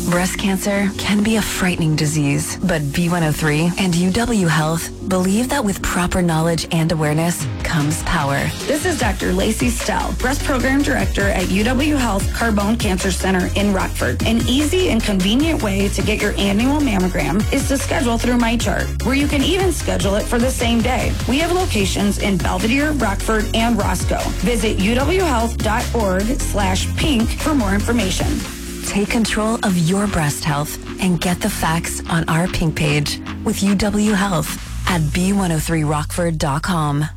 Breast cancer can be a frightening disease, but B103 and UW Health believe that with proper knowledge and awareness comes power. This is Dr. Lacey Stell, Breast Program Director at UW Health Carbone Cancer Center in Rockford. An easy and convenient way to get your annual mammogram is to schedule through MyChart, where you can even schedule it for the same day. We have locations in Belvedere, Rockford, and Roscoe. Visit uwhealth.org/pink for more information. Take control of your breast health and get the facts on our pink page with UW Health at b103rockford.com.